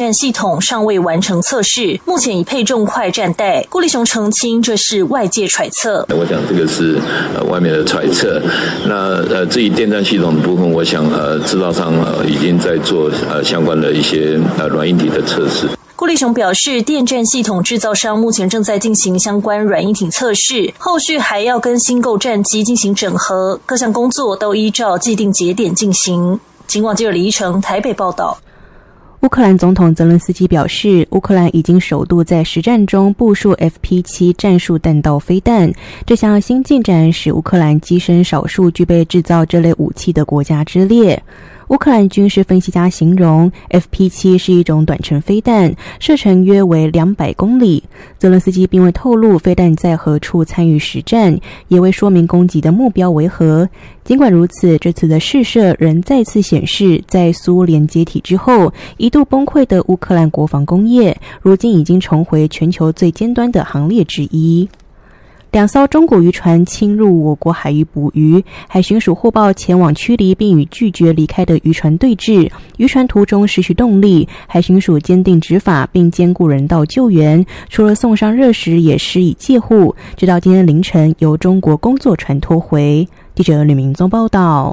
战系统尚未完成测试，目前已配重快战袋。顾立雄澄清，这是外界揣测。 我讲这个是外面的揣测。那至于电战系统的部分，我想制造商已经在做相关的一些软硬体的测试。 顾立雄表示，电战系统制造商目前正在进行相关软硬体测试，后续还要跟新购战机进行整合，各项工作都依照既定节点进行。警广记者李依成台北报道。 乌克兰总统泽伦斯基表示，乌克兰已经首度在实战中部署 FP7 战术弹道飞弹，这项新进展使乌克兰跻身少数具备制造这类武器的国家之列。乌克兰军事分析家形容 FP7 是一种短程飞弹，射程约为200公里。泽伦斯基并未透露飞弹在何处参与实战，也未说明攻击的目标为何。尽管如此，这次的试射仍再次显示，在苏联解体之后一度崩溃的乌克兰国防工业，如今已经重回全球最尖端的行列之一。2艘中国渔船侵入我国海域捕鱼，海巡署获报前往驱离并与拒绝离开的渔船对峙，渔船途中失去动力，海巡署坚定执法并兼顾人道救援，除了送上热食也施以戒护，直到今天凌晨由中国工作船拖回。记者吕明宗报道。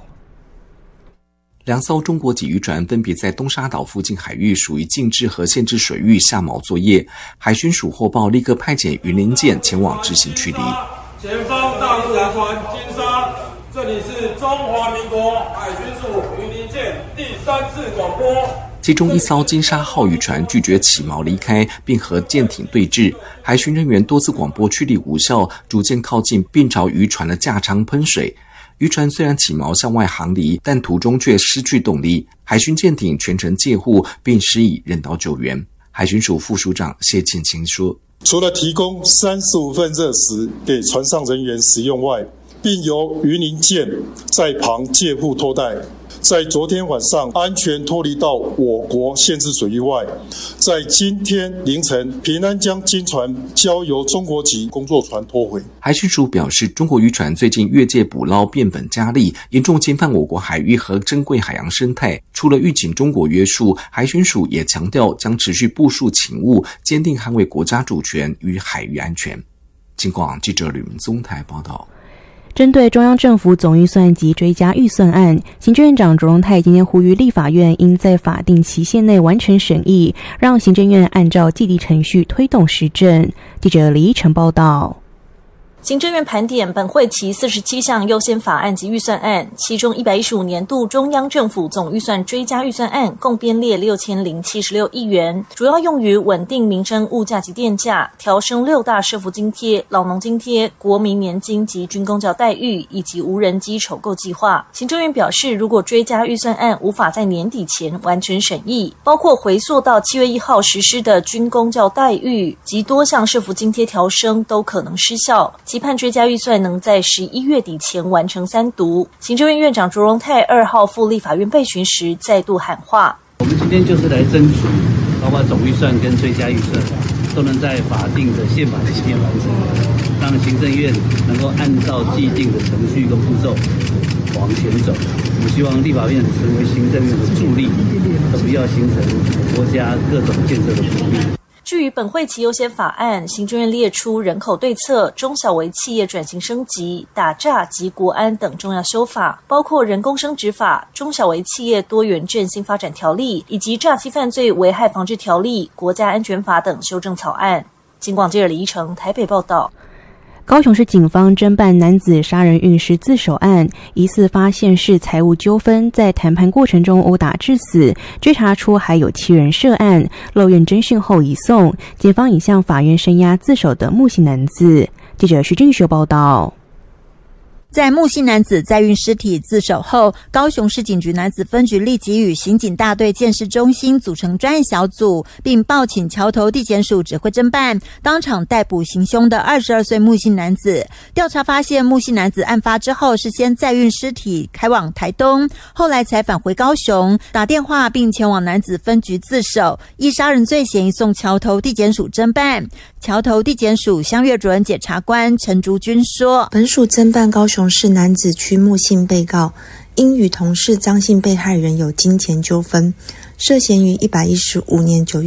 2艘中国籍渔船分别在东沙岛附近海域属于禁制和限制水域下锚作业，海巡署获报立刻派遣云林舰前往执行驱离。 前方大陆渔船金沙，这里是中华民国海巡署云林舰第3次广播。 其中一艘金沙号渔船拒绝起锚离开，并和舰艇对峙，海巡人员多次广播驱离无效，逐渐靠近并朝渔船的架舱喷水。渔船虽然起锚向外航离，但途中却失去动力，海巡舰艇全程戒护并施以人道救援。海巡署副署长谢建清说， 除了提供35份热食给船上人员食用外，并由云林舰在旁戒护拖带，在昨天晚上安全脱离到我国限制水域外，在今天凌晨平安将金船交由中国籍工作船拖回。 海巡署表示，中国渔船最近越界捕捞变本加厉，严重侵犯我国海域和珍贵海洋生态。除了预警中国约束，海巡署也强调将持续部署勤务，坚定捍卫国家主权与海域安全。警广记者吕明宗台报道。 针对中央政府总预算及追加预算案，行政院长卓荣泰今天呼吁立法院应在法定期限内完成审议，让行政院按照既定程序推动施政。记者李依晨报道。 行政院盘点本会期47项优先法案及预算案，其中115年度中央政府总预算追加预算案共编列6076亿元，主要用于稳定民生物价及电价，调升6大社福津贴、老农津贴、国民年金及军公教待遇，以及无人机筹购计划。行政院表示，如果追加预算案无法在年底前完成审议，包括回溯到7月1号实施的军公教待遇及多项社福津贴调升都可能失效，期盼追加预算能在11月底前完成3读。行政院院长卓荣泰2号赴立法院备询时再度喊话， 我们今天就是来争取包括总预算跟追加预算都能在法定的宪法期间完成，让行政院能够按照既定的程序跟步骤往前走。我们希望立法院成为行政院的助力，而不要形成国家各种建设的阻力。 至于本会期优先法案，行政院列出人口对策、中小微企业转型升级、打诈及国安等重要修法，包括人工生殖法、中小微企业多元振兴发展条例以及诈欺犯罪危害防治条例、国家安全法等修正草案。警广记者李依成台北报道。 高雄市警方侦办男子杀人运尸自首案，疑似发现是财务纠纷，在谈判过程中殴打致死，追查出还有7人涉案，漏院侦讯后移送，检方已向法院声押自首的木姓男子。记者徐俊修报道。 在木姓男子载运尸体自首后，高雄市警局男子分局立即与刑警大队建设中心组成专案小组，并报请桥头地检署指挥侦办，当场逮捕行凶的22岁木姓男子。调查发现，木姓男子案发之后是先载运尸体开往台东，后来才返回高雄，打电话并前往男子分局自首，依杀人罪嫌疑送桥头地检署侦办。桥头地检署襄岳主任检察官陈竹君说， 本署侦办高雄市男子区木姓被告，因与同事张姓被害人有金钱纠纷，涉嫌于115年9月